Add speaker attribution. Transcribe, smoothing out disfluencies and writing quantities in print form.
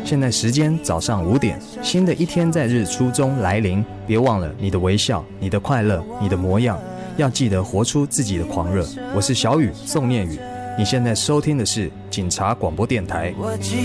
Speaker 1: 现在时间早上5点，新的一天在日出中来临。别忘了你的微笑，你的快乐，你的模样，要记得活出自己的狂热。我是小雨宋念宇，你现在收听的是警察广播电台。